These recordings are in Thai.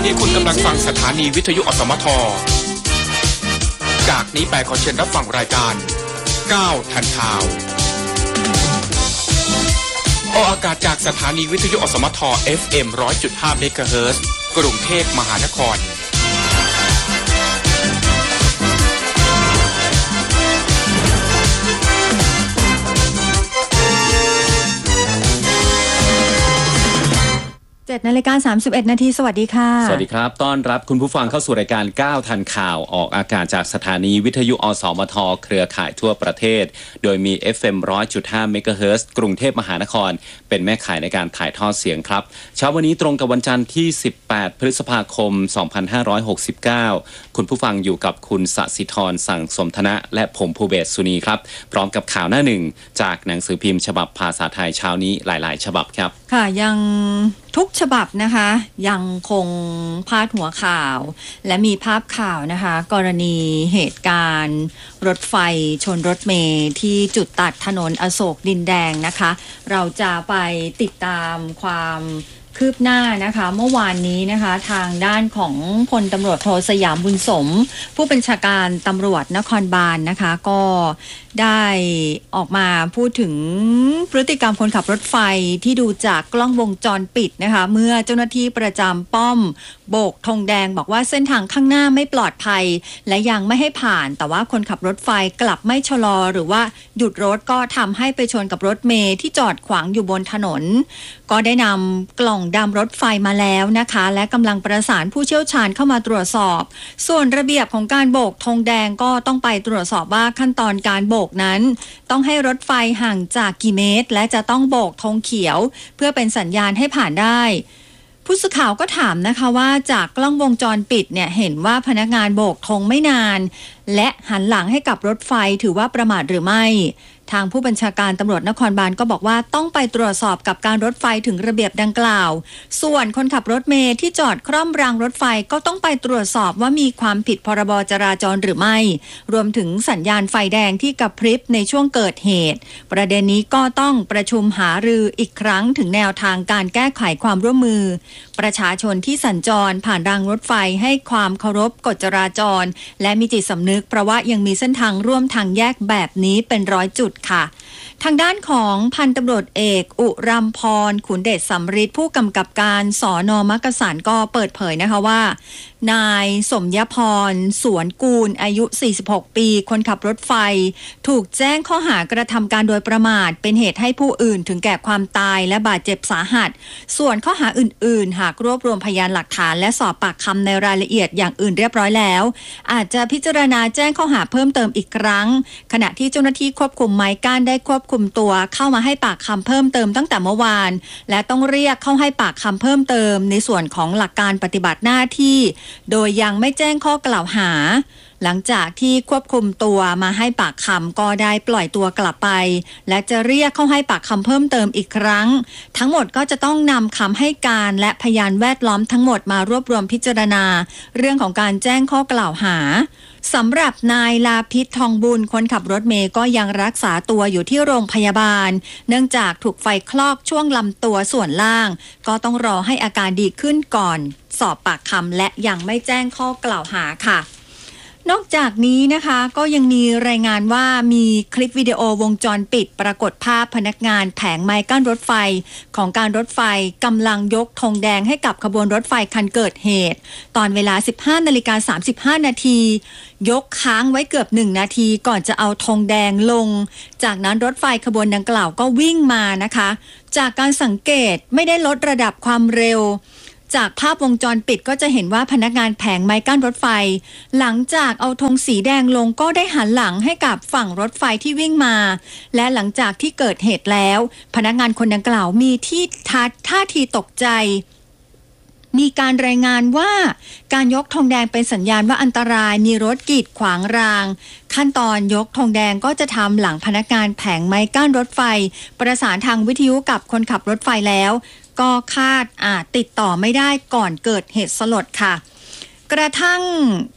นี้คุณกำลังฟังสถานีวิทยุอสมทจากนี้ไปขอเชิญรับฟังรายการ9ทันข่าวออกอากาศจากสถานีวิทยุอสมท FM 100.5 เมกะเฮิรตซ์กรุงเทพมหานคร 7:31 นาทีสวัสดีค่ะสวัสดีครับต้อนรับคุณผู้ฟังเข้าสู่รายการ9ทันข่าวออกอากาศจากสถานีวิทยุอสมทเครือข่ายทั่วประเทศโดยมี FM 100.5 เมกะเฮิรตซ์กรุงเทพมหานครเป็นแม่ข่ายในการถ่ายทอดเสียงครับเช้าวันนี้ตรงกับวันจันทร์ที่18พฤษภาคม2569คุณผู้ฟังอยู่กับคุณสศิธรสั่งสมธนะและผมภูเบศสุนีครับพร้อมกับข่าวหน้าหนึ่งจากหนังสือพิมพ์ฉบับภาษาไทยเช้านี้หลายๆฉบับครับค่ะยังทุกฉบับนะคะยังคงพาดหัวข่าวและมีภาพข่าวนะคะกรณีเหตุการณ์รถไฟชนรถเมล์ที่จุดตัดถนนอโศกดินแดงนะคะเราจะไปติดตามความคืบหน้านะคะเมื่อวานนี้นะคะทางด้านของพลตำรวจโทสยามบุญสมผู้บัญชาการตำรวจนครบาลนะคะก็ได้ออกมาพูดถึงพฤติกรรมคนขับรถไฟที่ดูจากกล้องวงจรปิดนะคะเมื่อเจ้าหน้าที่ประจำป้อมโบกธงแดงบอกว่าเส้นทางข้างหน้าไม่ปลอดภัยและยังไม่ให้ผ่านแต่ว่าคนขับรถไฟกลับไม่ชะลอหรือว่าหยุดรถก็ทำให้ไปชนกับรถเมล์ที่จอดขวางอยู่บนถนนก็ได้นำกล่องดำรถไฟมาแล้วนะคะและกำลังประสานผู้เชี่ยวชาญเข้ามาตรวจสอบส่วนระเบียบของการโบกธงแดงก็ต้องไปตรวจสอบว่าขั้นตอนการโบกนั้นต้องให้รถไฟห่างจากกี่เมตรและจะต้องโบกธงเขียวเพื่อเป็นสัญญาณให้ผ่านได้ผู้สื่อข่าวก็ถามนะคะว่าจากกล้องวงจรปิดเนี่ยเห็นว่าพนักงานโบกธงไม่นานและหันหลังให้กับรถไฟถือว่าประมาทหรือไม่ทางผู้บัญชาการตำรวจนครบาลก็บอกว่าต้องไปตรวจสอบกับการรถไฟถึงระเบียบดังกล่าวส่วนคนขับรถเมล์ที่จอดคร่อมรางรถไฟก็ต้องไปตรวจสอบว่ามีความผิดพรบจราจรหรือไม่รวมถึงสัญญาณไฟแดงที่กระพริบในช่วงเกิดเหตุประเด็นนี้ก็ต้องประชุมหารืออีกครั้งถึงแนวทางการแก้ไขความร่วมมือประชาชนที่สัญจรผ่านรางรถไฟให้ความเคารพกฎจราจรและมีจิตสำนึกเพราะว่ายังมีเส้นทางร่วมทางแยกแบบนี้เป็น100 จุดค่ะทางด้านของพันตำรวจเอกอุรัมพรขุนเดชสำริดผู้กำกับการสน.มักกะสันก็เปิดเผยนะคะว่านายสมยพรสวนกูลอายุ46ปีคนขับรถไฟถูกแจ้งข้อหากระทำการโดยประมาทเป็นเหตุให้ผู้อื่นถึงแก่ความตายและบาดเจ็บสาหัสส่วนข้อหาอื่นๆหากรวบรวมพยานหลักฐานและสอบปากคำในรายละเอียดอย่างอื่นเรียบร้อยแล้วอาจจะพิจารณาแจ้งข้อหาเพิ่มเติมอีกครั้งขณะที่เจ้าหน้าที่ควบคุมไม้กั้นได้ควบคุมตัวเข้ามาให้ปากคำเพิ่มเติมตั้งแต่เมื่อวานและต้องเรียกเข้าให้ปากคำเพิ่มเติมในส่วนของหลักการปฏิบัติหน้าที่โดยยังไม่แจ้งข้อกล่าวหาหลังจากที่ควบคุมตัวมาให้ปากคำก็ได้ปล่อยตัวกลับไปและจะเรียกเข้าให้ปากคำเพิ่มเติมอีกครั้งทั้งหมดก็จะต้องนำคำให้การและพยานแวดล้อมทั้งหมดมารวบรวมพิจารณาเรื่องของการแจ้งข้อกล่าวหาสำหรับนายลาพิษทองบุญคนขับรถเมล์ก็ยังรักษาตัวอยู่ที่โรงพยาบาลเนื่องจากถูกไฟคลอกช่วงลำตัวส่วนล่างก็ต้องรอให้อาการดีขึ้นก่อนสอบปากคำและยังไม่แจ้งข้อกล่าวหาค่ะนอกจากนี้นะคะก็ยังมีรายงานว่ามีคลิปวิดีโอวงจรปิดปรากฏภาพพนักงานแผงไม้กั้นรถไฟของการรถไฟกำลังยกธงแดงให้กับขบวนรถไฟคันเกิดเหตุตอนเวลา 15:35 นาทียกค้างไว้เกือบ1 นาทีก่อนจะเอาธงแดงลงจากนั้นรถไฟขบวนดังกล่าวก็วิ่งมานะคะจากการสังเกตไม่ได้ลดระดับความเร็วจากภาพวงจรปิดก็จะเห็นว่าพนักงานแผงไม้กั้นรถไฟหลังจากเอาธงสีแดงลงก็ได้หันหลังให้กับฝั่งรถไฟที่วิ่งมาและหลังจากที่เกิดเหตุแล้วพนักงานคนดังกล่าวมีท่าทีตกใจมีการรายงานว่าการยกธงแดงเป็นสัญญาณว่าอันตรายมีรถกีดขวางรางขั้นตอนยกธงแดงก็จะทำหลังพนักงานแผงไม้กั้นรถไฟประสานทางวิทยุกับคนขับรถไฟแล้วก็คาดติดต่อไม่ได้ก่อนเกิดเหตุสลดค่ะกระทั่ง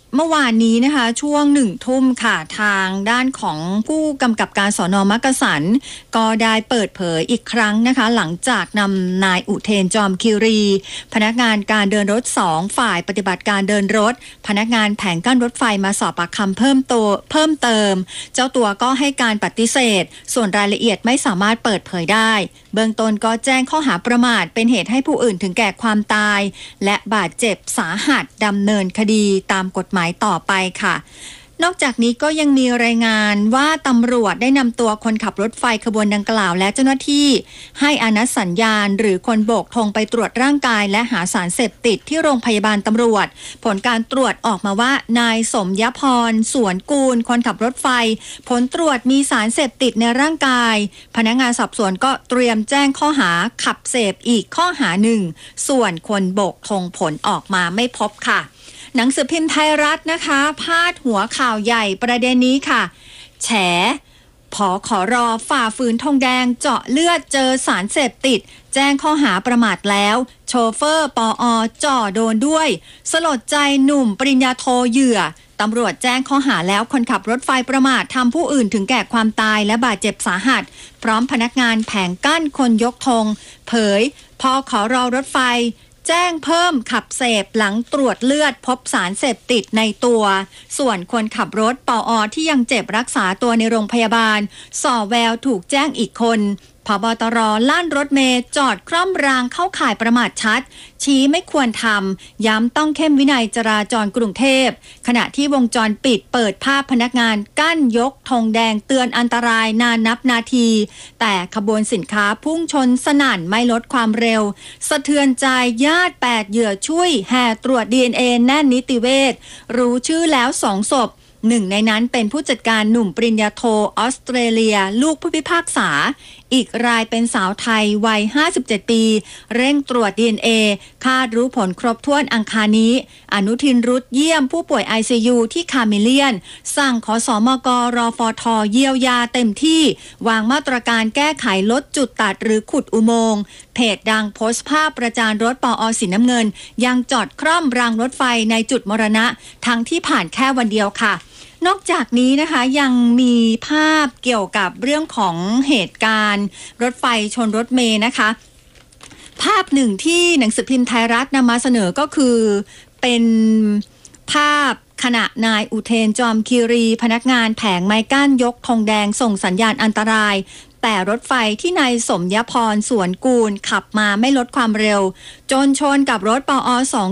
เมื่อวานนี้นะคะช่วง1 ทุ่มค่ะทางด้านของผู้กำกับการสน.มักกะสันก็ได้เปิดเผยอีกครั้งนะคะหลังจากนำนายอุเทนจอมคีรีพนักงานการเดินรถ2ฝ่ายปฏิบัติการเดินรถพนักงานแผงกั้นรถไฟมาสอบปากคำเพิ่มเติมเจ้าตัวก็ให้การปฏิเสธส่วนรายละเอียดไม่สามารถเปิดเผยได้เบื้องต้นก็แจ้งข้อหาประมาทเป็นเหตุให้ผู้อื่นถึงแก่ความตายและบาดเจ็บสาหัสดำเนินคดีตามกฎหมายต่อไปค่ะนอกจากนี้ก็ยังมีรายงานว่าตำรวจได้นำตัวคนขับรถไฟขบวนดังกล่าวและเจ้าหน้าที่ให้อนุสัญญาณหรือคนโบกธงไปตรวจร่างกายและหาสารเสพติดที่โรงพยาบาลตำรวจผลการตรวจออกมาว่านายสมยพรสวนกูลคนขับรถไฟผลตรวจมีสารเสพติดในร่างกายพนักงานสอบสวนก็เตรียมแจ้งข้อหาขับเสพอีกข้อหาหนึ่งส่วนคนโบกธงผลออกมาไม่พบค่ะหนังสือพิมพ์ไทยรัฐนะคะพาดหัวข่าวใหญ่ประเด็นนี้ค่ะแฉผขร.ฝ่าฝืนธงแดงเจาะเลือดเจอสารเสพติดแจ้งข้อหาประมาทแล้วโชเฟอร์ปอ.จ่อโดนด้วยสลดใจหนุ่มปริญญาโทเหยื่อตำรวจแจ้งข้อหาแล้วคนขับรถไฟประมาททำผู้อื่นถึงแก่ความตายและบาดเจ็บสาหัสพร้อมพนักงานแผงกั้นคนยกธงเผยพขร.รถไฟแจ้งเพิ่มขับเสพหลังตรวจเลือดพบสารเสพติดในตัวส่วนคนขับรถปอ.ที่ยังเจ็บรักษาตัวในโรงพยาบาลส่อแววถูกแจ้งอีกคนผบ.ตร.ลั่นรถเมล์จอดคร่อมรางเข้าข่ายประมาทชัดชี้ไม่ควรทำย้ำต้องเข้มวินัยจราจรกรุงเทพขณะที่วงจรปิดเปิดภาพพนักงานกั้นยกธงแดงเตือนอันตรายนานนับนาทีแต่ขบวนสินค้าพุ่งชนสนั่นไม่ลดความเร็วสะเทือนใจญาติ8เหยื่อช่วยแห่ตรวจ DNA แน่นนิติเวชรู้ชื่อแล้ว2 ศพหนึ่งในนั้นเป็นผู้จัดการหนุ่มปริญญาโทออสเตรเลียลูกผู้พิพากษาอีกรายเป็นสาวไทยวัย57 ปีเร่งตรวจ DNA คาดรู้ผลครบถ้วนอังคารนี้อนุทินรุตเยี่ยมผู้ป่วย ICU ที่คาเมเลียนสั่งขสมกรฟท.เยียวยาเต็มที่วางมาตรการแก้ไขลดจุดตัดหรือขุดอุโมงค์เพจดังโพสต์ภาพประจานรถปอ.สีน้ำเงินยังจอดคร่อมรางรถไฟในจุดมรณะทั้งที่ผ่านแค่วันเดียวค่ะนอกจากนี้นะคะยังมีภาพเกี่ยวกับเรื่องของเหตุการณ์รถไฟชนรถเมล์นะคะภาพหนึ่งที่หนังสือพิมพ์ไทยรัฐนำมาเสนอก็คือเป็นภาพขณะนายอุเทนจอมคีรีพนักงานแผงไม้กั้นยกธงแดงส่งสัญญาณอันตรายแต่รถไฟที่นายสมยพรสวนกูลขับมาไม่ลดความเร็วจนชนกับรถปอ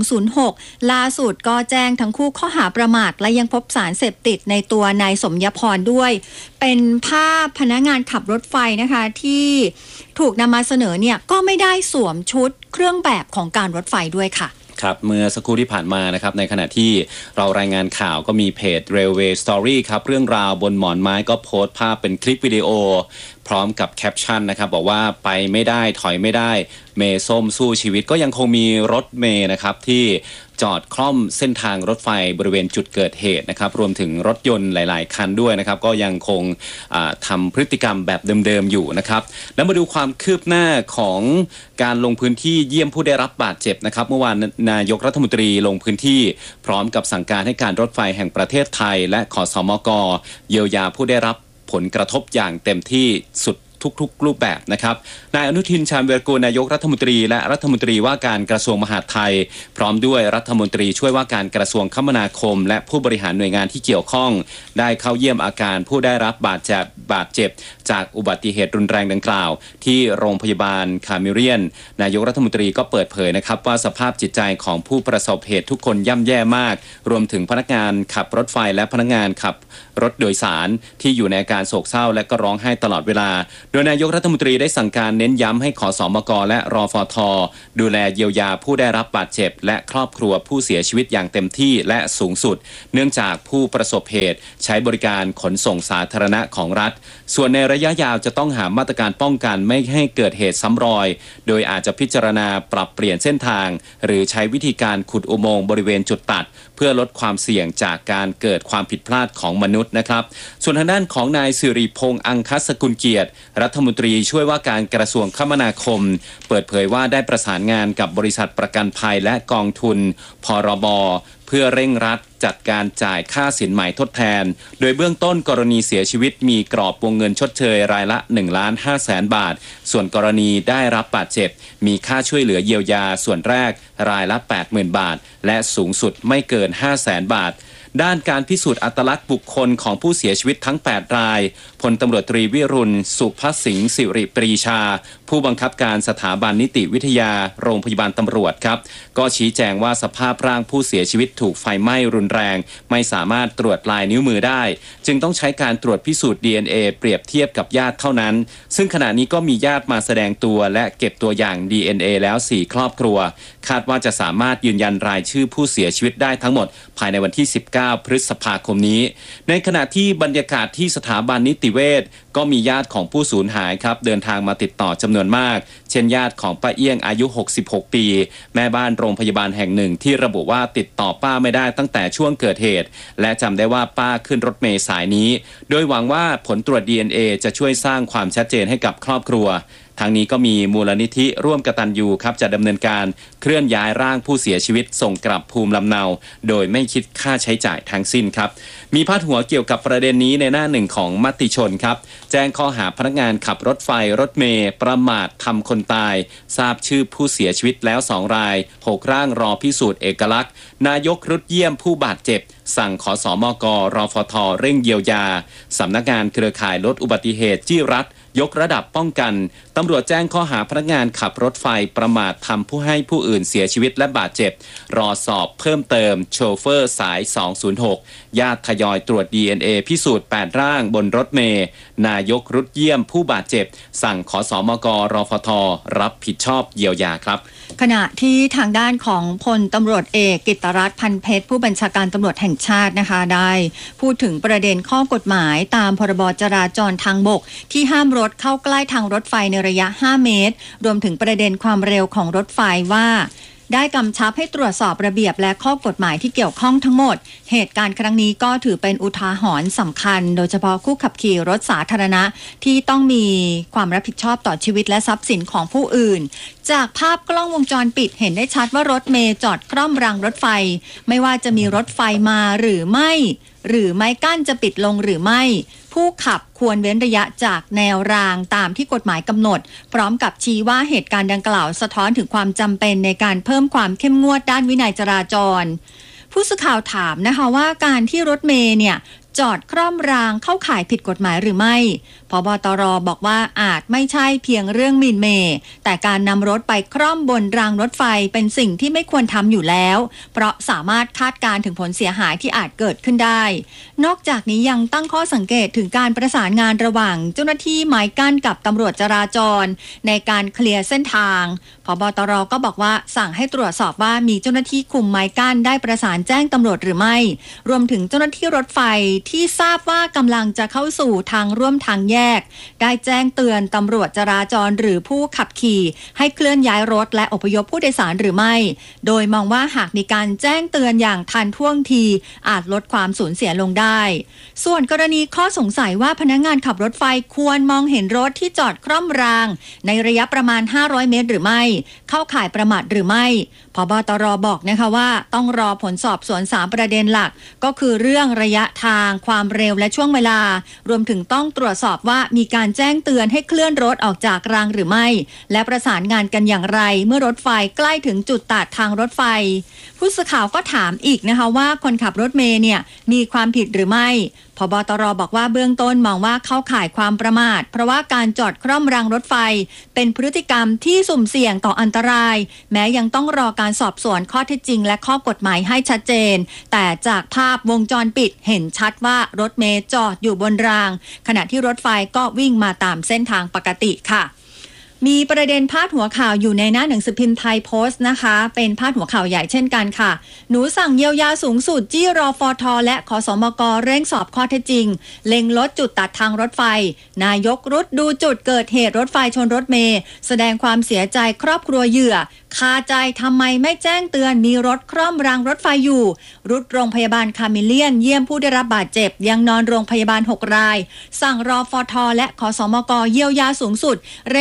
206ล่าสุดก็แจ้งทั้งคู่ข้อหาประมาทและยังพบสารเสพติดในตัวนายสมยพรด้วยเป็นภาพพนักงานขับรถไฟนะคะที่ถูกนำมาเสนอเนี่ยก็ไม่ได้สวมชุดเครื่องแบบของการรถไฟด้วยค่ะครับเมื่อสักครู่ที่ผ่านมานะครับในขณะที่เรารายงานข่าวก็มีเพจ Railway Story ครับเรื่องราวบนหมอนไม้ก็โพสต์ภาพเป็นคลิปวิดีโอพร้อมกับแคปชั่นนะครับบอกว่าไปไม่ได้ถอยไม่ได้เมย์ส้มสู้ชีวิตก็ยังคงมีรถเมย์นะครับที่จอดคล่อมเส้นทางรถไฟบริเวณจุดเกิดเหตุนะครับรวมถึงรถยนต์หลายๆคันด้วยนะครับก็ยังคงทำพฤติกรรมแบบเดิมๆอยู่นะครับแล้วมาดูความคืบหน้าของการลงพื้นที่เยี่ยมผู้ได้รับบาดเจ็บนะครับเมื่อวานนายกรัฐมนตรีลงพื้นที่พร้อมกับสั่งการให้การรถไฟแห่งประเทศไทยและขสมก.เยียวยาผู้ได้รับผลกระทบอย่างเต็มที่สุดทุกรูปแบบนะครับนายอนุทินชาญวีรกูลนายกรัฐมนตรีและรัฐมนตรีว่าการกระทรวงมหาดไทยพร้อมด้วยรัฐมนตรีช่วยว่าการกระทรวงคมนาคมและผู้บริหารหน่วยงานที่เกี่ยวข้องได้เข้าเยี่ยมอาการผู้ได้รับบาดเจ็บจากอุบัติเหตุรุนแรงดังกล่าวที่โรงพยาบาลคาเมเลียนนายกรัฐมนตรีก็เปิดเผยนะครับว่าสภาพจิตใจของผู้ประสบเหตุทุกคนย่ำแย่มากรวมถึงพนักงานขับรถไฟและพนักงานขับรถโดยสารที่อยู่ในอาการโศกเศร้าและก็ร้องไห้ตลอดเวลาโดยนายกรัฐมนตรีได้สั่งการเน้นย้ำให้ขสมก.และรฟท.ดูแลเยียวยาผู้ได้รับบาดเจ็บและครอบครัวผู้เสียชีวิตอย่างเต็มที่และสูงสุดเนื่องจากผู้ประสบเหตุใช้บริการขนส่งสาธารณะของรัฐส่วนในระยะยาวจะต้องหามาตรการป้องกันไม่ให้เกิดเหตุซ้ำรอยโดยอาจจะพิจารณาปรับเปลี่ยนเส้นทางหรือใช้วิธีการขุดอุโมงค์บริเวณจุดตัดเพื่อลดความเสี่ยงจากการเกิดความผิดพลาดของมนุษย์นะครับส่วนทางด้านของนายสิริพงษ์อังคสกุลเกียรติรัฐมนตรีช่วยว่าการกระทรวงคมนาคมเปิดเผยว่าได้ประสานงานกับบริษัทประกันภัยและกองทุนพรบเพื่อเร่งรัดจัดการจ่ายค่าสินไหมทดแทนโดยเบื้องต้นกรณีเสียชีวิตมีกรอบวงเงินชดเชยรายละ 1,500,000 บาทส่วนกรณีได้รับบาดเจ็บมีค่าช่วยเหลือเยียวยาส่วนแรกรายละ 80,000 บาทและสูงสุดไม่เกิน 500,000 บาทด้านการพิสูจน์อัตลักษณ์บุคคลของผู้เสียชีวิตทั้ง 8 รายพลตำรวจตรีวิรุณสุภสิงห์สิริปรีชาผู้บังคับการสถาบันนิติวิทยาโรงพยาบาลตำรวจครับก็ชี้แจงว่าสภาพร่างผู้เสียชีวิตถูกไฟไหม้รุนแรงไม่สามารถตรวจลายนิ้วมือได้จึงต้องใช้การตรวจพิสูจน์ DNA เปรียบเทียบกับญาติเท่านั้นซึ่งขณะนี้ก็มีญาติมาแสดงตัวและเก็บตัวอย่าง DNA แล้ว 4 ครอบครัวคาดว่าจะสามารถยืนยันรายชื่อผู้เสียชีวิตได้ทั้งหมดภายในวันที่ 19 พฤษภาคมนี้ในขณะที่บรรยากาศที่สถาบันนิติเวชก็มีญาติของผู้สูญหายครับเดินทางมาติดต่อจำนวนมากเช่นญาติของป้าเอี้ยงอายุ66ปีแม่บ้านโรงพยาบาลแห่งหนึ่งที่ระบุว่าติดต่อป้าไม่ได้ตั้งแต่ช่วงเกิดเหตุและจำได้ว่าป้าขึ้นรถเมล์สายนี้โดยหวังว่าผลตรวจ DNA จะช่วยสร้างความชัดเจนให้กับครอบครัวทางนี้ก็มีมูลนิธิร่วมกตัญญูครับจะดำเนินการเคลื่อนย้ายร่างผู้เสียชีวิตส่งกลับภูมิลำเนาโดยไม่คิดค่าใช้จ่ายทั้งสิ้นครับมีพาดหัวเกี่ยวกับประเด็นนี้ในหน้าหนึ่งของมติชนครับแจ้งข้อหาพนักงานขับรถไฟรถเมล์ประมาททำคนตายทราบชื่อผู้เสียชีวิตแล้ว2 ราย6 ร่างรอพิสูจน์เอกลักษณ์นายกรุดเยี่ยมผู้บาดเจ็บสั่งขสมก.รฟท.เร่งเยียวยาสำนักงานเครือข่ายลดอุบัติเหตุจี้รัฐยกระดับป้องกันตำรวจแจ้งข้อหาพนักงานขับรถไฟประมาททำผู้ให้ผู้อื่นเสียชีวิตและบาดเจ็บรอสอบเพิ่มเติมโชเฟอร์สาย206ญาติทยอยตรวจ DNA พิสูจน์8 ร่างบนรถเมล์นายกรุดเยี่ยมผู้บาดเจ็บสั่งขสมก.รฟท.รับผิดชอบเยียวยาครับขณะที่ทางด้านของพลตำรวจเอกกิตติรัตน์พันเพชรผู้บัญชาการตำรวจแห่งชาตินะคะได้พูดถึงประเด็นข้อกฎหมายตามพรบจราจรทางบกที่ห้ามรถเข้าใกล้ทางรถไฟในระยะ5 เมตรรวมถึงประเด็นความเร็วของรถไฟว่าได้กำชับให้ตรวจสอบระเบียบและข้อกฎหมายที่เกี่ยวข้องทั้งหมดเหตุการณ์ครั้งนี้ก็ถือเป็นอุทาหรณ์สำคัญโดยเฉพาะผู้ขับขี่รถสาธารณะที่ต้องมีความรับผิดชอบต่อชีวิตและทรัพย์สินของผู้อื่นจากภาพกล้องวงจรปิดเห็นได้ชัดว่ารถเมล์จอดคร่อมรางรถไฟไม่ว่าจะมีรถไฟมาหรือไม่ไม้กั้นจะปิดลงหรือไม่ผู้ขับควรเว้นระยะจากแนวรางตามที่กฎหมายกำหนดพร้อมกับชี้ว่าเหตุการณ์ดังกล่าวสะท้อนถึงความจำเป็นในการเพิ่มความเข้มงวดด้านวินัยจราจรผู้สื่อข่าวถามนะคะว่าการที่รถเมล์เนี่ยจอดคร่อมรางเข้าข่ายผิดกฎหมายหรือไม่ผบ.ตร.บอกว่าอาจไม่ใช่เพียงเรื่องหมิ่นเมย์แต่การนำรถไปคร่อมบนรางรถไฟเป็นสิ่งที่ไม่ควรทำอยู่แล้วเพราะสามารถคาดการณ์ถึงผลเสียหายที่อาจเกิดขึ้นได้นอกจากนี้ยังตั้งข้อสังเกตถึงการประสานงานระหว่างเจ้าหน้าที่ไม้กั้นกับตำรวจจราจรในการเคลียร์เส้นทางผบ.ตร.ก็บอกว่าสั่งให้ตรวจสอบว่ามีเจ้าหน้าที่คุมไม้กั้นได้ประสานแจ้งตำรวจหรือไม่รวมถึงเจ้าหน้าที่รถไฟที่ทราบว่ากำลังจะเข้าสู่ทางร่วมทางแยกได้แจ้งเตือนตำรวจจราจรหรือผู้ขับขี่ให้เคลื่อนย้ายรถและอพยพผู้โดยสารหรือไม่โดยมองว่าหากมีการแจ้งเตือนอย่างทันท่วงทีอาจลดความสูญเสียลงได้ส่วนกรณีข้อสงสัยว่าพนักงานขับรถไฟควรมองเห็นรถที่จอดคร่อมรางในระยะประมาณ500 เมตรหรือไม่เข้าข่ายประมาทหรือไม่ผบ.ตร.บอกนะคะว่าต้องรอผลสอบสวน3 ประเด็นหลักก็คือเรื่องระยะทางความเร็วและช่วงเวลารวมถึงต้องตรวจสอบว่ามีการแจ้งเตือนให้เคลื่อนรถออกจากรางหรือไม่และประสานงานกันอย่างไรเมื่อรถไฟใกล้ถึงจุดตัดทางรถไฟผู้สื่อข่าวก็ถามอีกนะคะว่าคนขับรถเมล์เนี่ยมีความผิดหรือไม่ผบ.ตร.บอกว่าเบื้องต้นมองว่าเข้าข่ายความประมาทเพราะว่าการจอดคร่อมรางรถไฟเป็นพฤติกรรมที่สุ่มเสี่ยงต่ออันตรายแม้ยังต้องรอการสอบสวนข้อเท็จจริงและข้อกฎหมายให้ชัดเจนแต่จากภาพวงจรปิดเห็นชัดว่ารถเมล์จอดอยู่บนรางขณะที่รถไฟก็วิ่งมาตามเส้นทางปกติค่ะมีประเด็นพาดหัวข่าวอยู่ในหน้าหนังสือพิมพ์ไทยโพสต์นะคะเป็นพาดหัวข่าวใหญ่เช่นกันค่ะหนูสั่งเยียวยาสูงสุดจี้รฟท.และขสมก.เร่งสอบข้อเท็จจริงเล็งลดจุดตัดทางรถไฟนายกรุดดูจุดเกิดเหตุรถไฟชนรถเมล์แสดงความเสียใจครอบครัวเหยื่อคาใจทำไมไม่แจ้งเตือนมีรถคร่อมรางรถไฟอยู่รุดโรงพยาบาลคาเมเลียนเยี่ยมผู้ได้รับบาดเจ็บยังนอนโรงพยาบาล6 รายสั่งรฟท.และขสมก.เยียวยาสูงสุดเร่งหาวิ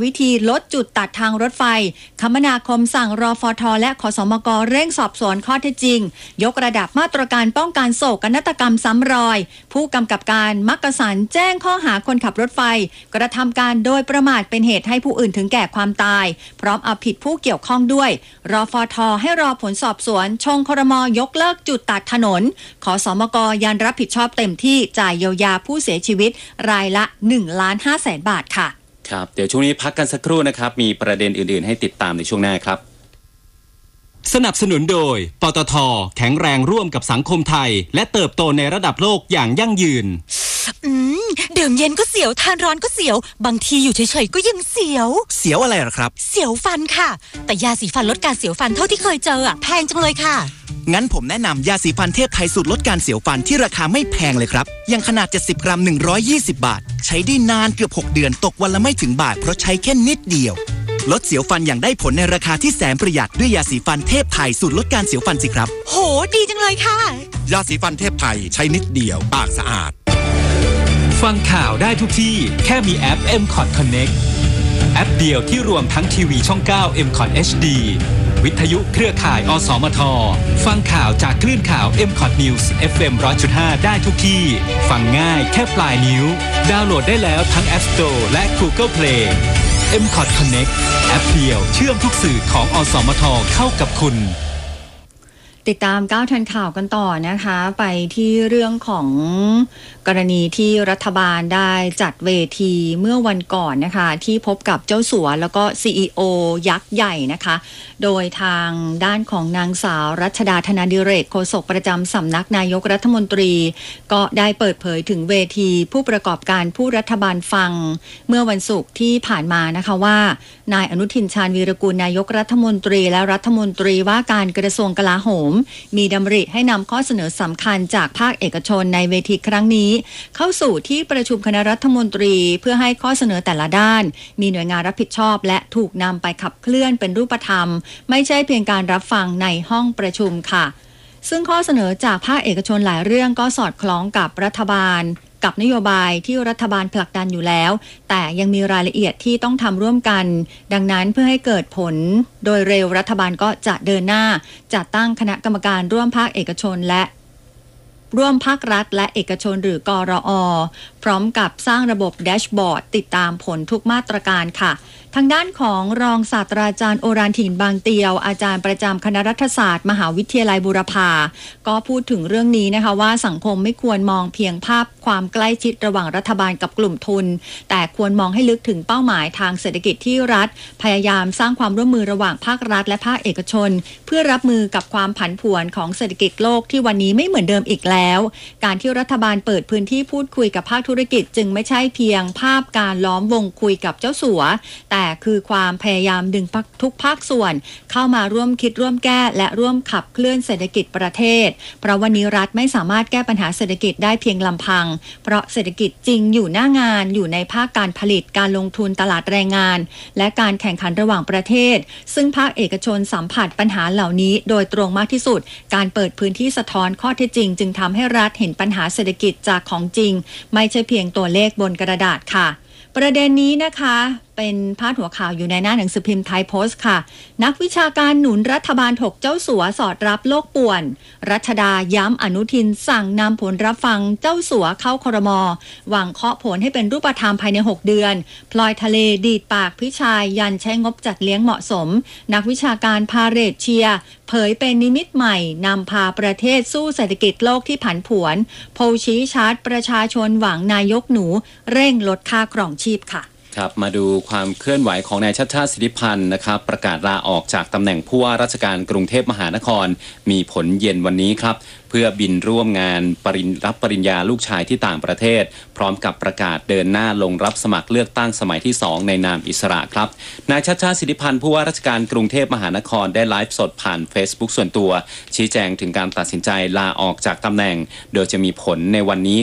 วิธีลดจุดตัดทางรถไฟคมนาคมสั่งรฟท.และขสมก.เร่งสอบสวนข้อเท็จจริงยกระดับมาตรการป้องกันโศกนาฏกรรมซ้ำรอยผู้กำกับการมักกะสันแจ้งข้อหาคนขับรถไฟกระทำการโดยประมาทเป็นเหตุให้ผู้อื่นถึงแก่ความตายพร้อมเอาผิดผู้เกี่ยวข้องด้วยรฟท.ให้รอผลสอบสวนชงครม.ยกเลิกจุดตัดถนนขสมก.ยันรับผิดชอบเต็มที่จ่ายเยียวยาผู้เสียชีวิตรายละ1,500,000 บาทค่ะครับเดี๋ยวช่วงนี้พักกันสักครู่นะครับมีประเด็นอื่นๆให้ติดตามในช่วงหน้าครับสนับสนุนโดยปตท.แข็งแรงร่วมกับสังคมไทยและเติบโตในระดับโลกอย่างยั่งยืนดื่มเย็นก็เสียวทานร้อนก็เสียวบางทีอยู่เฉยๆก็ยังเสียวอะไรหรอครับเสียวฟันค่ะแต่ยาสีฟันลดการเสียวฟันเท่าที่เคยเจอแพงจังเลยค่ะงั้นผมแนะนำยาสีฟันเทพไทยสูตรลดการเสียวฟันที่ราคาไม่แพงเลยครับอย่างขนาด70 กรัม120 บาทใช้ได้นานเกือบ6 เดือนตกวันละไม่ถึงบาทเพราะใช้แค่นิดเดียวลดเสียวฟันอย่างได้ผลในราคาที่แสนประหยัดด้วยยาสีฟันเทพไทยสูตรลดการเสียวฟันสิครับโหดีจังเลยค่ะยาสีฟันเทพไทยใช้นิดเดียวปากสะอาดฟังข่าวได้ทุกที่แค่มีแอป MCOT Connect แอปเดียวที่รวมทั้งทีวีช่อง9 MCOT HD วิทยุเครือข่ายอสมทฟังข่าวจากคลื่นข่าว MCOT News FM 100.5 ได้ทุกที่ฟังง่ายแค่ปลายนิ้วดาวน์โหลดได้แล้วทั้ง App Store และ Google Play MCOT Connect แอปเดียวเชื่อมทุกสื่อของอสมทเข้ากับคุณติดตาม9ทันข่าวกันต่อนะคะไปที่เรื่องของกรณีที่รัฐบาลได้จัดเวทีเมื่อวันก่อนนะคะที่พบกับเจ้าสัวแล้วก็ CEO ยักษ์ใหญ่นะคะโดยทางด้านของนางสาวรัชดาธนาดิเรกโฆษกประจำสำนักนายกรัฐมนตรีก็ได้เปิดเผยถึงเวทีผู้ประกอบการผู้รัฐบาลฟังเมื่อวันศุกร์ที่ผ่านมานะคะว่านายอนุทินชาญวีรกูลนายกรัฐมนตรีและรัฐมนตรีว่าการกระทรวงกลาโหมมีดำริให้นำข้อเสนอสำคัญจากภาคเอกชนในเวทีครั้งนี้เข้าสู่ที่ประชุมคณะรัฐมนตรีเพื่อให้ข้อเสนอแต่ละด้านมีหน่วยงานรับผิดชอบและถูกนำไปขับเคลื่อนเป็นรูปธรรมไม่ใช่เพียงการรับฟังในห้องประชุมค่ะซึ่งข้อเสนอจากภาคเอกชนหลายเรื่องก็สอดคล้องกับรัฐบาลกับนโยบายที่รัฐบาลผลักดันอยู่แล้วแต่ยังมีรายละเอียดที่ต้องทำร่วมกันดังนั้นเพื่อให้เกิดผลโดยเร็วรัฐบาลก็จะเดินหน้าจัดตั้งคณะกรรมการร่วมภาคเอกชนและร่วมภาครัฐและเอกชนหรือกรอ.พร้อมกับสร้างระบบแดชบอร์ดติดตามผลทุกมาตรการค่ะทางด้านของรองศาสตราจารย์โอรานถิ่นบางเตียวอาจารย์ประจำคณะรัฐศาสตร์มหาวิทยาลัยบูรพาก็พูดถึงเรื่องนี้นะคะว่าสังคมไม่ควรมองเพียงภาพความใกล้ชิดระหว่างรัฐบาลกับกลุ่มทุนแต่ควรมองให้ลึกถึงเป้าหมายทางเศรษฐกิจที่รัฐพยายามสร้างความร่วมมือระหว่างภาครัฐและภาคเอกชนเพื่อรับมือกับความผันผวนของเศรษฐกิจโลกที่วันนี้ไม่เหมือนเดิมอีกแล้วการที่รัฐบาลเปิดพื้นที่พูดคุยกับภาคธุรกิจจึงไม่ใช่เพียงภาพการล้อมวงคุยกับเจ้าสัวแต่คือความพยายามดึงทุกภาคส่วนเข้ามาร่วมคิดร่วมแก้และร่วมขับเคลื่อนเศรษฐกิจประเทศเพราะวันนี้รัฐไม่สามารถแก้ปัญหาเศรษฐกิจได้เพียงลำพังเพราะเศรษฐกิจจริงอยู่หน้างานอยู่ในภาคการผลิตการลงทุนตลาดแรงงานและการแข่งขันระหว่างประเทศซึ่งภาคเอกชนสัมผัสปัญหาเหล่านี้โดยตรงมากที่สุดการเปิดพื้นที่สะท้อนข้อเท็จจริงจึงทำให้รัฐเห็นปัญหาเศรษฐกิจจากของจริงไม่ใช่เพียงตัวเลขบนกระดาษค่ะประเด็นนี้นะคะเป็นพาดหัวข่าวอยู่ในหน้าหนังสือพิมพ์ไทยโพสต์ค่ะนักวิชาการหนุนรัฐบาลถกเจ้าสัวสอดรับโลกป่วนรัชดาย้ำอนุทินสั่งนำผลรับฟังเจ้าสัวเข้าครม.หวังเคาะผลให้เป็นรูปธรรมภายใน6เดือนพลอยทะเลดีดปากพิชัยยันใช้งบจัดเลี้ยงเหมาะสมนักวิชาการพาเรตเชียร์เผยเป็นนิมิตใหม่นำพาประเทศสู้เศรษฐกิจโลกที่ผันผวนโพลชี้ชัดประชาชนหวังนายกหนูเร่งลดค่าครองชีพค่ะครับมาดูความเคลื่อนไหวของนายชัชชาติสิทธิพันธ์นะครับประกาศลาออกจากตำแหน่งผู้ว่าราชการกรุงเทพมหานครมีผลเย็นวันนี้ครับเพื่อบินร่วมงานรับปริญญาลูกชายที่ต่างประเทศพร้อมกับประกาศเดินหน้าลงรับสมัครเลือกตั้งสมัยที่2ในนามอิสระครับนายชัชชาติสิทธิพันธ์ผู้ว่าราชการกรุงเทพมหานครได้ไลฟ์สดผ่าน Facebook ส่วนตัวชี้แจงถึงการตัดสินใจลาออกจากตำแหน่งโดยจะมีผลในวันนี้